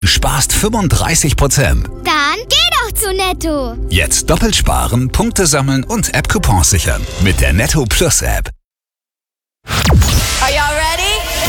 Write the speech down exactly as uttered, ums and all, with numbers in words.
Du sparst fünfunddreißig Prozent. Dann geh doch zu Netto. Jetzt doppelt sparen, Punkte sammeln und App-Coupons sichern. Mit der Netto Plus App.